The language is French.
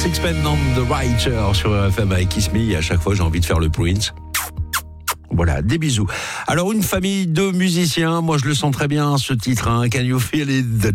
Sixpence on the Writer sur RFM avec Kiss Me. Et à chaque fois, j'ai envie de faire le Prince. Voilà, des bisous. Alors, une famille de musiciens, moi je le sens très bien, ce titre, hein. Can you feel it?